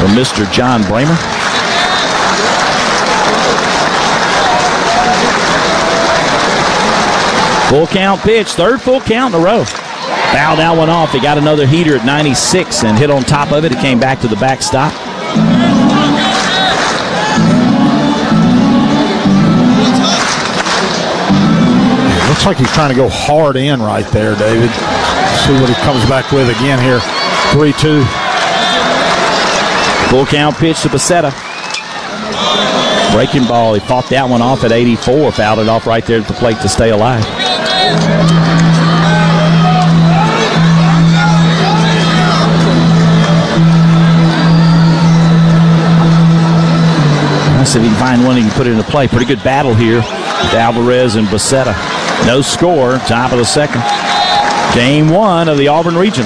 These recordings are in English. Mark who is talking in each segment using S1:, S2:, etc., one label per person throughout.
S1: from Mr. John Bramer. Full count pitch, third full count in a row. Fouled that one off. He got another heater at 96 and hit on top of it. It came back to the backstop.
S2: It looks like he's trying to go hard in right there, David. See what he comes back with again here. 3-2.
S1: Full count pitch to Becerra. Breaking ball. He fought that one off at 84. Fouled it off right there at the plate to stay alive. If he can find one, he can put it into play. Pretty good battle here with Alvarez and Becerra. No score, top of the second. Game 1 of the Auburn Regional.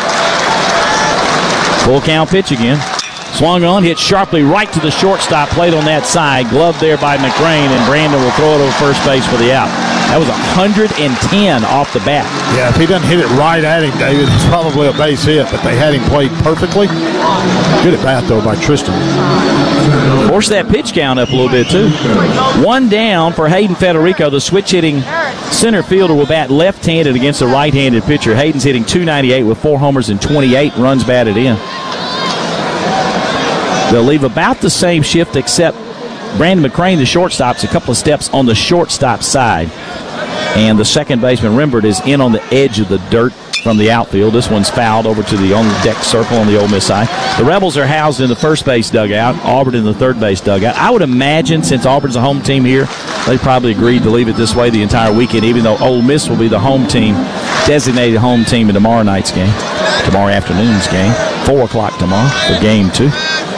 S1: Full count pitch again. Swung on, hit sharply right to the shortstop plate on that side. Gloved there by McCrain, and Brandon will throw it over first base for the out. That was 110 off the bat.
S2: Yeah, if he doesn't hit it right at him, David, it's probably a base hit, but they had him played perfectly. Good at bat, though, by Tristan.
S1: Forced that pitch count up a little bit, too. One down for Hayden Federico. The switch-hitting center fielder will bat left-handed against a right-handed pitcher. Hayden's hitting .298 with 4 homers and 28 runs batted in. They'll leave about the same shift, except Brandon McCrain, the shortstop's a couple of steps on the shortstop side. And the second baseman, Rembert, is in on the edge of the dirt from the outfield. This one's fouled over to the on-deck circle on the Ole Miss side. The Rebels are housed in the first base dugout, Auburn in the third base dugout. I would imagine, since Auburn's a home team here, they probably agreed to leave it this way the entire weekend, even though Ole Miss will be the home team, designated home team in tomorrow night's game, tomorrow afternoon's game, 4 o'clock tomorrow for game 2.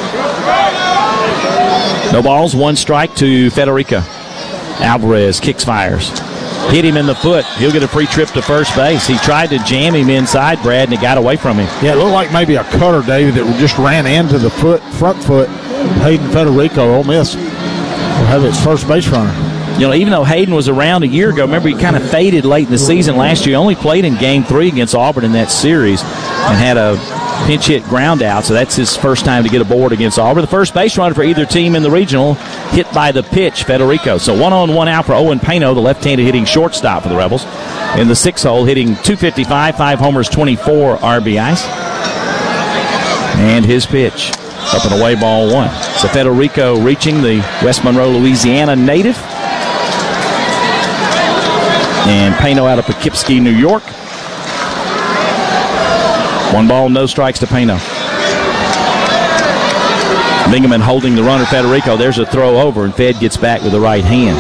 S1: No balls, 1 strike to Federico. Alvarez kicks, fires. Hit him in the foot. He'll get a free trip to first base. He tried to jam him inside, Brad, and it got away from him.
S2: Yeah, it looked like maybe a cutter, David, that just ran into the front foot. Hayden Federico, Ole Miss, will have its first base runner.
S1: You know, even though Hayden was around a year ago, remember he kind of faded late in the season last year. He only played in Game 3 against Auburn in that series and had a pinch hit ground out, so that's his first time to get aboard against Auburn. The first base runner for either team in the regional, hit by the pitch, Federico. So 1 on, 1 out for Owen Pano, the left-handed hitting shortstop for the Rebels. In the 6 hole, hitting .255, 5 homers, 24 RBIs. And his pitch, up and away, ball 1. So Federico reaching, the West Monroe, Louisiana native. And Pano out of Poughkeepsie, New York. 1 ball, no strikes to Pano. Bingaman holding the runner, Federico. There's a throw over, and Fed gets back with the right hand.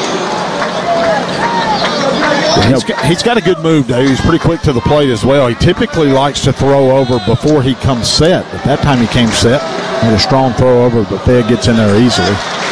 S2: He's got a good move, Dave. He's pretty quick to the plate as well. He typically likes to throw over before he comes set. But that time he came set. Made a strong throw over, but Fed gets in there easily.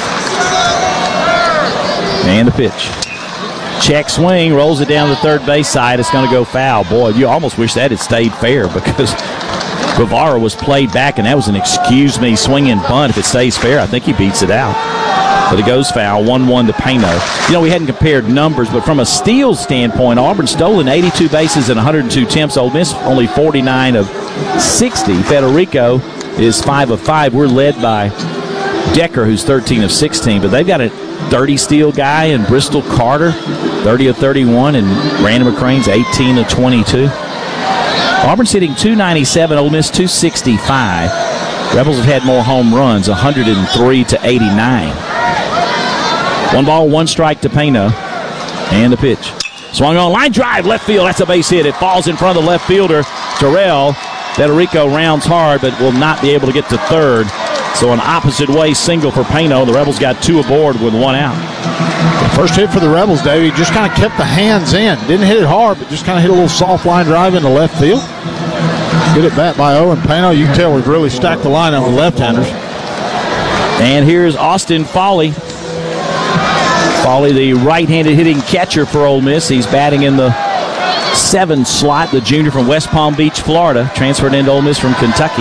S1: And the pitch. Check swing, rolls it down the third base side. It's going to go foul. Boy, you almost wish that had stayed fair, because Guevara was played back, and that was an excuse-me swinging bunt. If it stays fair, I think he beats it out. But it goes foul, 1-1 to Pano. You know, we hadn't compared numbers, but from a steals standpoint, Auburn stolen 82 bases and 102 attempts. Ole Miss only 49 of 60. Federico is 5 of 5. We're led by Decker, who's 13 of 16, but they've got a 30 steal guy in Bristol Carter, 30 of 31, and Brandon McCrain's 18 of 22. Auburn's hitting .297, Ole Miss .265. Rebels have had more home runs, 103 to 89. 1 ball, 1 strike to Pano. And the pitch. Swung on, line drive, left field. That's a base hit. It falls in front of the left fielder, Terrell. Federico rounds hard, but will not be able to get to third. So an opposite way single for Pano. The Rebels got 2 aboard with 1 out.
S2: The first hit for the Rebels, Davey, just kind of kept the hands in. Didn't hit it hard, but just kind of hit a little soft line drive into left field. Good at bat by Owen Pano. You can tell we've really stacked the lineup with left-handers.
S1: And here's Austin Foley. Foley, the right-handed hitting catcher for Ole Miss. He's batting in the 7 slot, the junior from West Palm Beach, Florida, transferred into Ole Miss from Kentucky.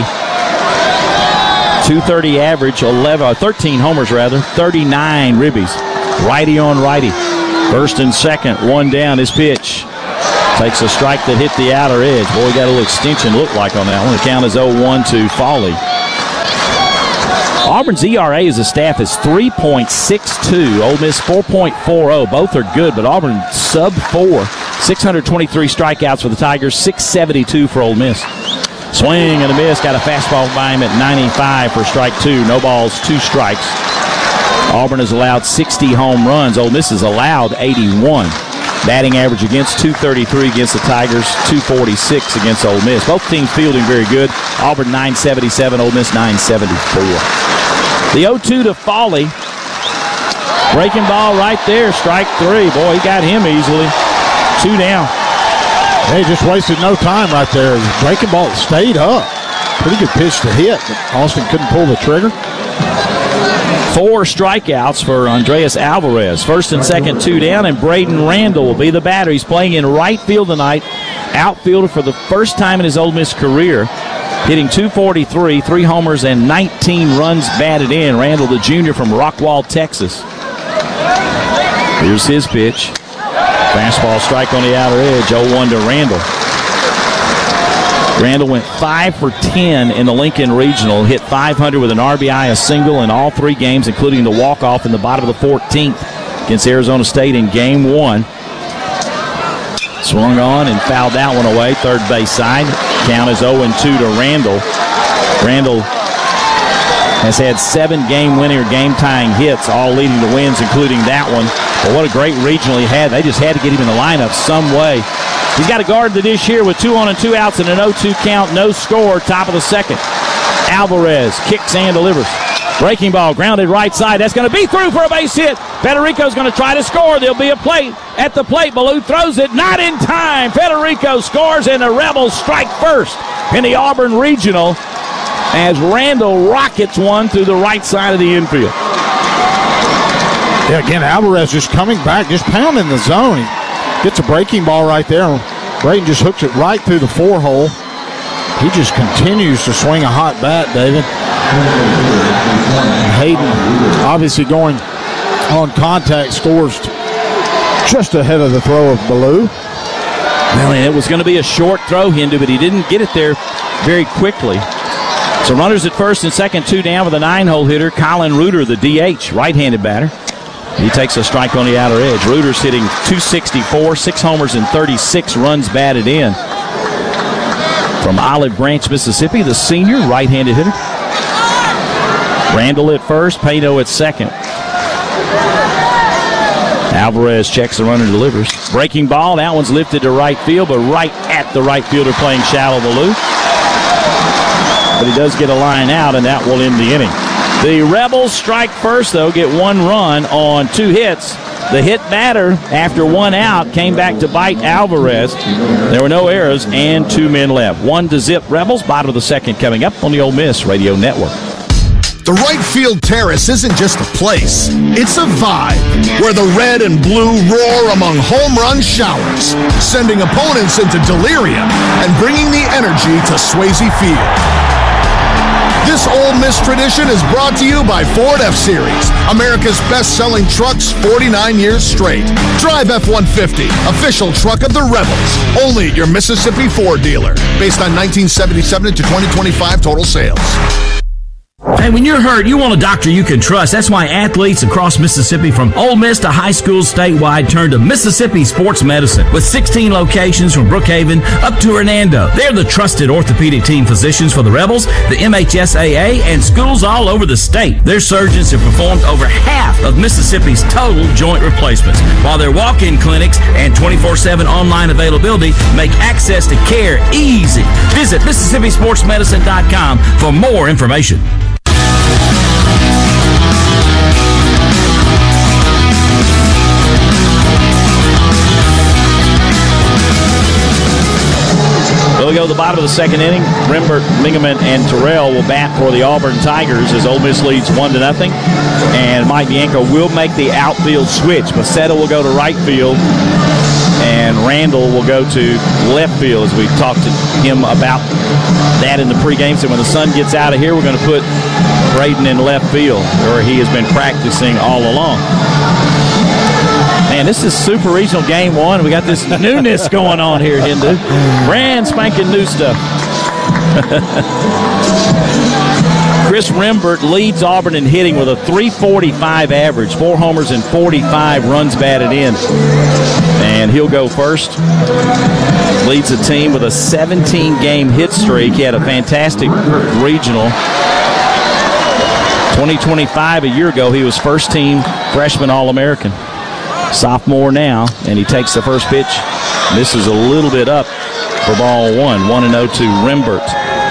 S1: .230 average, 13 homers rather, 39 ribbies. Righty on righty. First and second, 1 down. His pitch takes a strike that hit the outer edge. Boy, he got a little extension look like on that one. The count is 0-1 to Foley. Auburn's ERA as a staff is 3.62. Ole Miss 4.40. Both are good, but Auburn sub 4. 623 strikeouts for the Tigers, 672 for Ole Miss. Swing and a miss. Got a fastball by him at 95 for strike 2. No balls, 2 strikes. Auburn has allowed 60 home runs. Ole Miss has allowed 81. Batting average against 233 against the Tigers, 246 against Ole Miss. Both teams fielding very good. Auburn 977, Ole Miss 974. The 0-2 to Foley. Breaking ball right there, strike 3. Boy, he got him easily. 2 down.
S2: They just wasted no time right there. The breaking ball stayed up. Pretty good pitch to hit, but Austin couldn't pull the trigger.
S1: 4 strikeouts for Andreas Alvarez. First and second, 2 down, and Braden Randall will be the batter. He's playing in right field tonight. Outfielder for the first time in his Ole Miss career. Hitting .243, 3 homers, and 19 runs batted in. Randall, the junior from Rockwall, Texas. Here's his pitch. Fastball strike on the outer edge, 0-1 to Randall. Randall went 5 for 10 in the Lincoln Regional, hit .500 with an RBI, a single in all 3 games, including the walk-off in the bottom of the 14th against Arizona State in Game 1. Swung on and fouled that one away, third base side. Count is 0-2 to Randall. Randall has had 7 game-winning or game-tying hits, all leading to wins, including that one. But what a great regional he had. They just had to get him in the lineup some way. He's got to guard the dish here with 2 on and 2 outs and an 0-2 count. No score, top of the second. Alvarez kicks and delivers. Breaking ball, grounded right side. That's going to be through for a base hit. Federico's going to try to score. There'll be a plate at the plate. Ballou throws it. Not in time. Federico scores, and the Rebels strike first in the Auburn Regional as Randall rockets one through the right side of the infield.
S2: Yeah, again, Alvarez just coming back, just pounding the zone. He gets a breaking ball right there. Braden just hooks it right through the 4-hole. He just continues to swing a hot bat, David. Hayden obviously going on contact, scores just ahead of the throw of Ballou.
S1: Well, it was going to be a short throw, Hindu, but he didn't get it there very quickly. So runners at first and second, 2 down with a 9-hole hitter, Colin Reuter, the DH, right-handed batter. He takes a strike on the outer edge. Reuter's hitting .264, 6 homers and 36 runs batted in. From Olive Branch, Mississippi, the senior right-handed hitter. Randall at first, Pano at second. Alvarez checks the runner and delivers. Breaking ball, that one's lifted to right field, but right at the right fielder playing shallow Ballou. But he does get a line out, and that will end the inning. The Rebels strike first, though, get 1 run on 2 hits. The hit batter, after 1 out, came back to bite Alvarez. There were no errors and 2 men left. 1-0 Rebels, bottom of the second coming up on the Ole Miss Radio Network.
S3: The right field terrace isn't just a place, it's a vibe where the red and blue roar among home run showers, sending opponents into delirium and bringing the energy to Swayze Field. This Ole Miss tradition is brought to you by Ford F-Series, America's best-selling trucks 49 years straight. Drive F-150, official truck of the Rebels, only at your Mississippi Ford dealer, based on 1977 to 2025 total sales.
S4: Hey, when you're hurt, you want a doctor you can trust. That's why athletes across Mississippi, from Ole Miss to high schools statewide, turn to Mississippi Sports Medicine. With 16 locations from Brookhaven up to Hernando, they're the trusted orthopedic team physicians for the Rebels, the MHSAA, and schools all over the state. Their surgeons have performed over half of Mississippi's total joint replacements, while their walk-in clinics and 24/7 online availability make access to care easy. Visit MississippiSportsMedicine.com for more information.
S1: So we go to the bottom of the second inning. Rembert, Mingaman, and Terrell will bat for the Auburn Tigers as Ole Miss leads 1-0. And Mike Bianco will make the outfield switch. Becerra will go to right field, and Randall will go to left field, as we talked to him about that in the pregame. So when the sun gets out of here, we're going to put Braden in left field, where he has been practicing all along. Man, this is Super Regional Game 1. We got this newness going on here, Hindu. Brand spanking new stuff. Chris Rembert leads Auburn in hitting with a .345 average, 4 homers and 45 runs batted in. And he'll go first. Leads the team with a 17-game hit streak. He had a fantastic regional. 2025, a year ago, he was first-team freshman All-American. Sophomore now, and he takes the first pitch. This is a little bit up for ball 1. 1-0 to Rembert.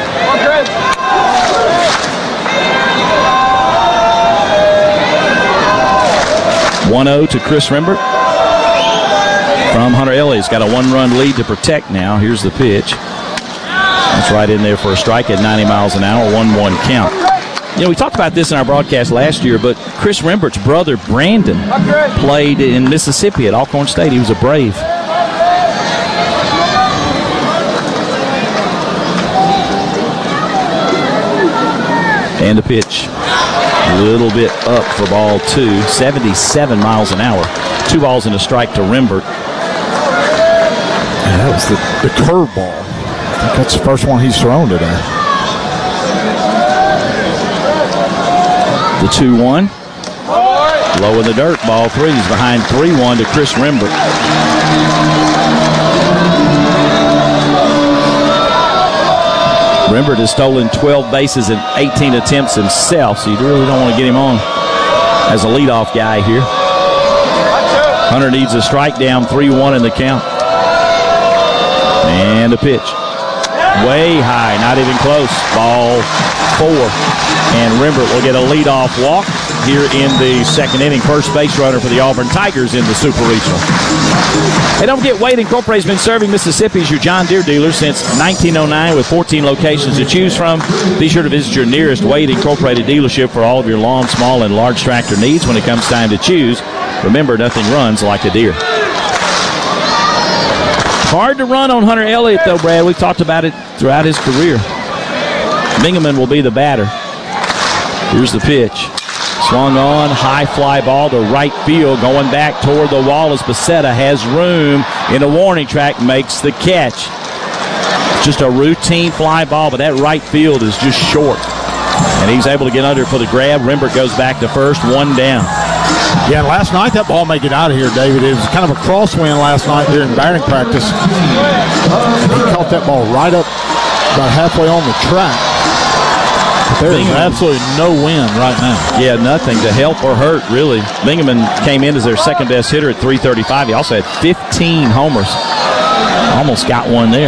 S1: Okay. 1-0 to Chris Rembert from Hunter Elliott. He's got a 1-run lead to protect now. Here's the pitch. That's right in there for a strike at 90 miles an hour, 1-1 count. You know, we talked about this in our broadcast last year, but Chris Rembert's brother, Brandon, played in Mississippi at Alcorn State. He was a Brave. And the pitch. A little bit up for ball 2. 77 miles an hour. 2 balls and a strike to Rembert.
S2: Yeah, that was the curveball. I think that's the first one he's thrown today.
S1: The 2-1. Low in the dirt. Ball 3. He's behind 3-1 to Chris Rembert. Rembert has stolen 12 bases in 18 attempts himself, so you really don't want to get him on as a leadoff guy here. Hunter needs a strike, down 3-1 in the count. And a pitch. Way high, not even close. Ball 4. And Rembert will get a leadoff walk here in the second inning. First base runner for the Auburn Tigers in the Super Regional. Hey, don't forget, Wade Incorporated has been serving Mississippi as your John Deere dealer since 1909 with 14 locations to choose from. Be sure to visit your nearest Wade Incorporated dealership for all of your long, small, and large tractor needs when it comes time to choose. Remember, nothing runs like a Deere. Hard to run on Hunter Elliott, though, Brad. We've talked about it throughout his career. Bingaman will be the batter. Here's the pitch. Swung on, high fly ball to right field, going back toward the wall as Becerra has room in a warning track, makes the catch. Just a routine fly ball, but that right field is just short. And he's able to get under for the grab. Rembert goes back to first, 1 down.
S2: Yeah, last night that ball may get out of here, David. It was kind of a crosswind last night during batting practice. And he caught that ball right up about halfway on the track. There is absolutely no wind right now.
S1: Yeah, nothing to help or hurt, really. Bingaman came in as their second best hitter at .335. He also had 15 homers. Almost got one there.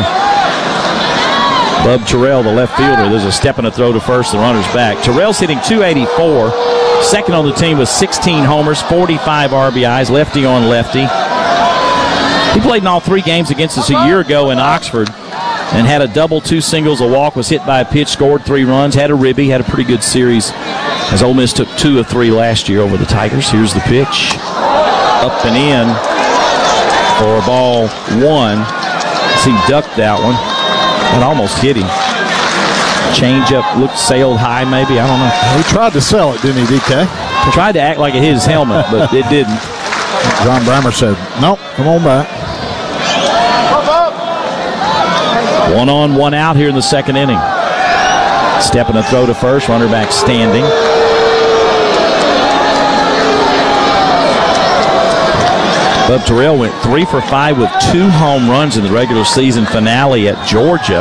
S1: Bub Terrell, the left fielder. There's a step and a throw to first. The runner's back. Terrell's hitting .284. Second on the team with 16 homers, 45 RBIs, lefty on lefty. He played in all 3 games against us a year ago in Oxford and had a double, 2 singles, a walk, was hit by a pitch, scored 3 runs, had a ribby, had a pretty good series as Ole Miss took 2 of 3 last year over the Tigers. Here's the pitch. Up and in for ball 1. He ducked that one. It almost hit him. Changeup looked sailed high, maybe. I don't know.
S2: He tried to sell it, didn't he, DK?
S1: He tried to act like it hit his helmet, but it didn't.
S2: John Brammer said, nope, come on back.
S1: 1 on, 1 out here in the second inning. Step and a throw to first, runner back standing. Bub Terrell went 3 for 5 with 2 home runs in the regular season finale at Georgia,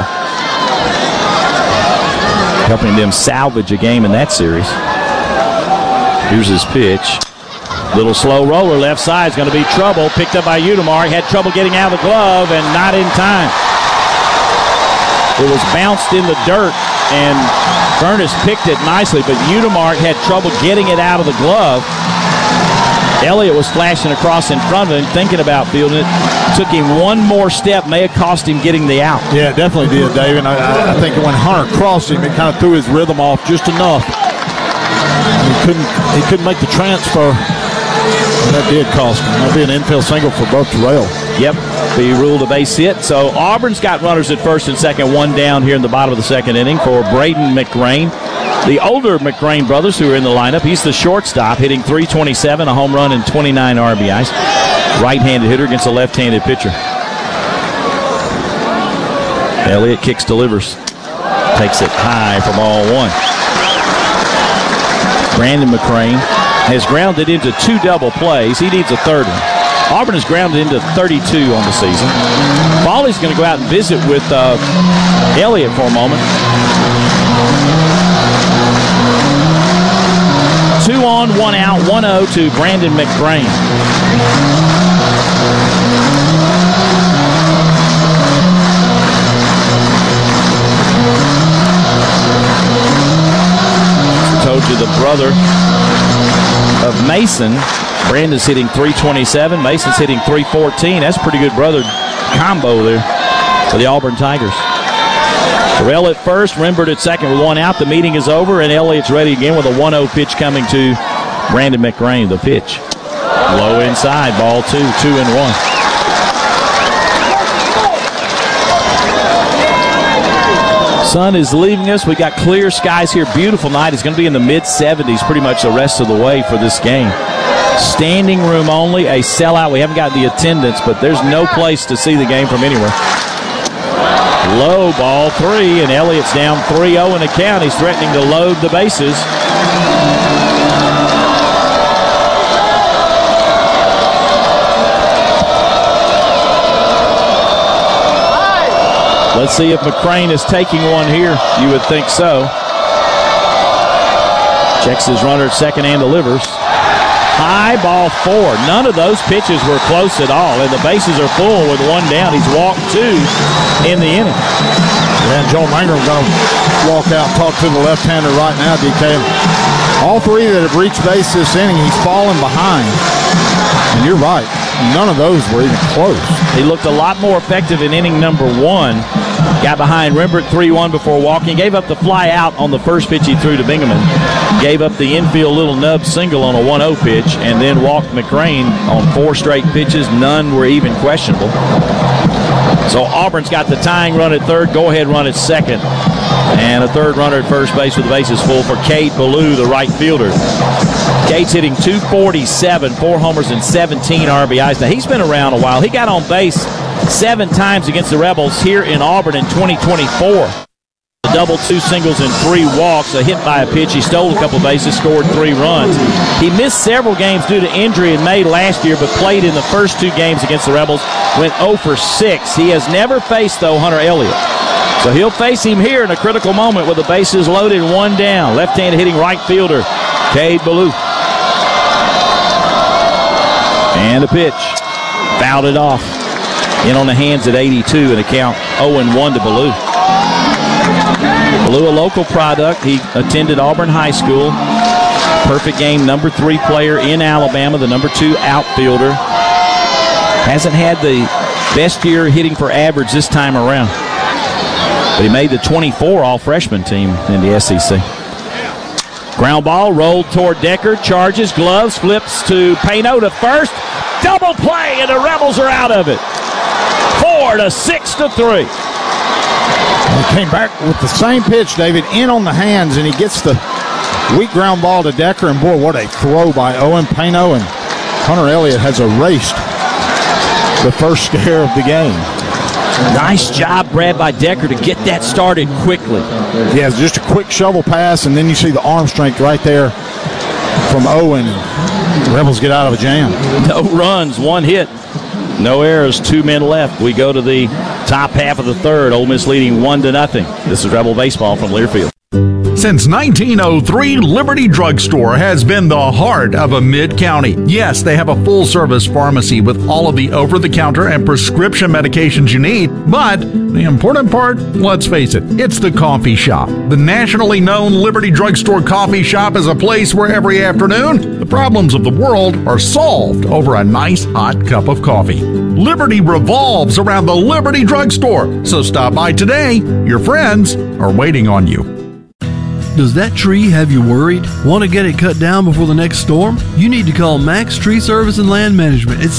S1: helping them salvage a game in that series. Here's his pitch. Little slow roller, left side is going to be trouble. Picked up by Udemar. He had trouble getting out of the glove and not in time. It was bounced in the dirt, and Furness picked it nicely, but Udemar had trouble getting it out of the glove. Elliott was flashing across in front of him, thinking about fielding it. Took him one more step, may have cost him getting the out.
S2: Yeah, it definitely did, Dave. And I think when Hunter crossed him, it kind of threw his rhythm off just enough. He couldn't make the transfer. And that did cost him. That'll be an infield single for Bub Terrell.
S1: Yep, he ruled a base hit. So Auburn's got runners at first and second, 1 down here in the bottom of the second inning for Braden McRain. The older McRain brothers who are in the lineup. He's the shortstop, hitting .327, a home run and 29 RBIs. Right-handed hitter against a left-handed pitcher. Elliott kicks, delivers. Takes it high for ball 1. Brandon McCrane has grounded into 2 double plays. He needs a third one. Auburn has grounded into 32 on the season. Volley's going to go out and visit with Elliott for a moment. 2 on, 1 out, 1-0 to Brandon McCrane. I told you the brother of Mason. Brandon's hitting .327. Mason's hitting .314. That's a pretty good brother combo there for the Auburn Tigers. Terrell at first, Rembert at second with 1 out. The meeting is over, and Elliott's ready again with a 1-0 pitch coming to Brandon McCrane. The pitch. Low inside, ball 2, 2-1. Sun is leaving us. We got clear skies here. Beautiful night. It's going to be in the mid-70s pretty much the rest of the way for this game. Standing room only, a sellout. We haven't got the attendance, but there's no place to see the game from anywhere. Low, ball 3, and Elliott's down 3-0 in the count. He's threatening to load the bases. Let's see if McCrane is taking one here. You would think so. Checks his runner at second and delivers. High, ball 4. None of those pitches were close at all, and the bases are full with 1 down. He's walked 2 in the inning.
S2: And Joel Mangrum going to walk out and talk to the left-hander right now, DK. All 3 that have reached base this inning, he's fallen behind. And you're right. None of those were even close.
S1: He looked a lot more effective in inning number 1. Got behind Rembert 3-1 before walking. Gave up the fly out on the first pitch he threw to Bingaman. Gave up the infield little nub single on a 1-0 pitch, and then walked McCrane on 4 straight pitches. None were even questionable. So Auburn's got the tying run at third, go-ahead run at second, and a third runner at first base with the bases full for Cade Ballou, the right fielder. Cade's hitting .247, 4 homers and 17 RBIs. Now, he's been around a while. He got on base 7 times against the Rebels here in Auburn in 2024. A double, 2 singles, and 3 walks, a hit by a pitch. He stole a couple bases, scored 3 runs. He missed several games due to injury in May last year, but played in the first 2 games against the Rebels, went 0 for 6. He has never faced, though, Hunter Elliott. So he'll face him here in a critical moment with the bases loaded, 1 down. Left-handed hitting right fielder, Cade Ballou. And a pitch. Fouled it off. In on the hands at 82 and a count 0-1 to Ballou. Ballou, a local product. He attended Auburn High School. Perfect game, number 3 player in Alabama, the number 2 outfielder. Hasn't had the best year hitting for average this time around. But he made the 24 all-freshman team in the SEC. Ground ball rolled toward Decker, charges, gloves, flips to Payno to first. Double play, and the Rebels are out of it. 4-6-3.
S2: He came back with the same pitch, David, in on the hands, and he gets the weak ground ball to Decker, and boy, what a throw by Owen Payno, and Hunter Elliott has erased the first scare of the game.
S1: Nice job, Brad, by Decker to get that started quickly.
S2: Yeah, just a quick shovel pass, and then you see the arm strength right there from Owen. The Rebels get out of a jam.
S1: No runs, 1 hit. No errors, 2 men left. We go to the top half of the third. Ole Miss leading 1-0. This is Rebel Baseball from Learfield.
S5: Since 1903, Liberty Drugstore has been the heart of a mid-county. Yes, they have a full-service pharmacy with all of the over-the-counter and prescription medications you need. But the important part, let's face it, it's the coffee shop. The nationally known Liberty Drugstore coffee shop is a place where every afternoon, the problems of the world are solved over a nice hot cup of coffee. Liberty revolves around the Liberty Drugstore. So stop by today. Your friends are waiting on you.
S6: Does that tree have you worried? Want to get it cut down before the next storm? You need to call Max Tree Service and Land Management at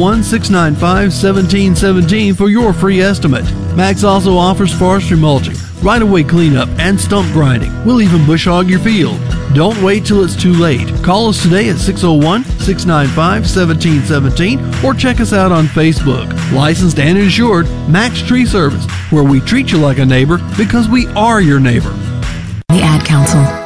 S6: 601-695-1717 for your free estimate. Max also offers forestry mulching, right-of-way cleanup, and stump grinding. We'll even bush hog your field. Don't wait till it's too late. Call us today at 601-695-1717 or check us out on Facebook. Licensed and insured, Max Tree Service, where we treat you like a neighbor because we are your neighbor.
S7: The Ad Council.